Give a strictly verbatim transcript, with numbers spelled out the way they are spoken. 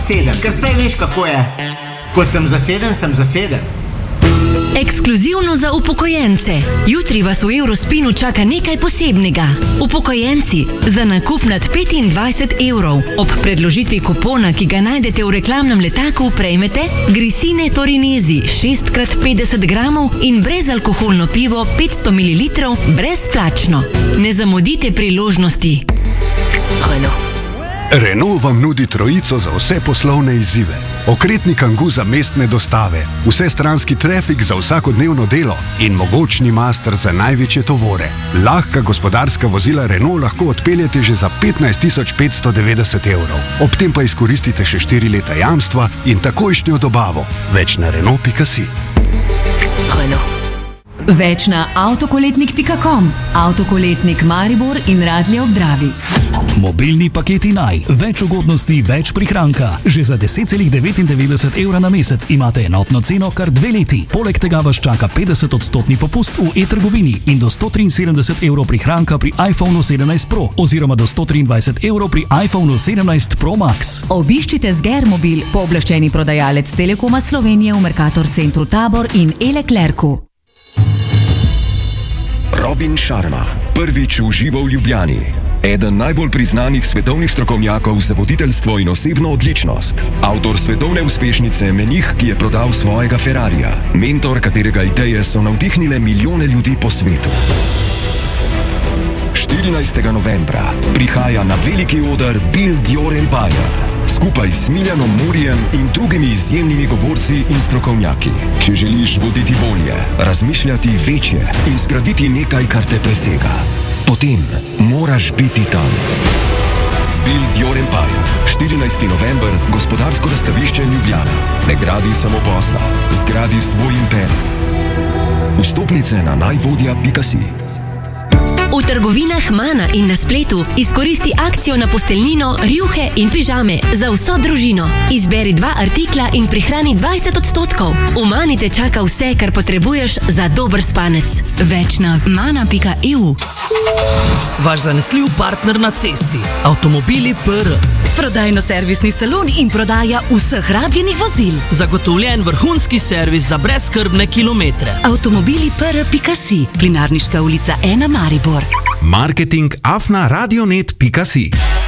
zaseden, ker saj veš, kako je. Ko sem zaseden, sem zaseden. Ekskluzivno za upokojence. Jutri vas v Eurospinu čaka nekaj posebnega. Upokojenci, za nakup nad petindvajset evrov ob predložitvi kupona, ki ga najdete v reklamnem letaku, prejmete Grisine Torinesi šest krat petdeset gramov in brezalkoholno pivo petsto mililitrov brezplačno. Ne zamudite priložnosti. Renault. Renault vam nudi trojico za vse poslovne izzive. Okretni Kangoo za mestne dostave, vsestranski trafik za vsakodnevno delo in mogočni Master za največje tovore. Lahka gospodarska vozila Renault lahko odpeljete že za petnajst tisoč petsto devetdeset evrov. Ob tem pa izkoristite še štiri leta jamstva in takojšnjo dobavo. Več na Renault pika si. Renault. Več na avtokoletnik pika com, avtokoletnik Maribor in Radlje ob Dravi. Mobilni paketi Naj. Več ugodnosti, več prihranka. Že za deset celih devetindevetdeset evra na mesec imate enotno ceno kar dve leti. Poleg tega vas čaka petdeset odstotni popust v e-trgovini in do sto triinsedemdeset evrov prihranka pri iPhonu sedemnajst Pro oziroma do sto triindvajset evrov pri iPhonu sedemnajst Pro Max. Obiščite Sgermobil, pooblaščeni prodajalec Telekoma Slovenije v Mercator centru Tabor in E-Leclercu. Robin Sharma, prvič v živo v Ljubljani. Eden najbolj priznanih svetovnih strokovnjakov za voditeljstvo in osebno odličnost. Avtor svetovne uspešnice Menih, ki je prodal svojega Ferrarija. Mentor, katerega ideje so navdihnile milijone ljudi po svetu. štirinajstega novembra prihaja na veliki oder Build Your Empire. Skupaj s Miljanom Murijem in drugimi izjemnimi govorci in strokovnjaki. Če želiš voditi bolje, razmišljati večje in zgraditi nekaj, kar te presega, potem moraš biti tam. Build Your Empire. štirinajstega november, gospodarsko razstavišče Ljubljana. Ne gradi samo posla, zgradi svoj imperij. Vstopnice na najvodja pika si. V trgovinah Mana in na spletu izkoristi akcijo na posteljnino, rjuhe in pižame za vso družino. Izberi dva artikla in prihrani dvajset odstotkov. V Mani te čaka vse, kar potrebuješ za dober spanec. Več na mana pika e u. Vaš zanesljiv partner na cesti. Avtomobili P R. Prodajno-servisni salon in prodaja vseh rabljenih vozil. Zagotovljen vrhunski servis za brezskrbne kilometre. Avtomobili P R pika si. Plinarniška ulica ena Maribor. Marketing afna radionet pika si.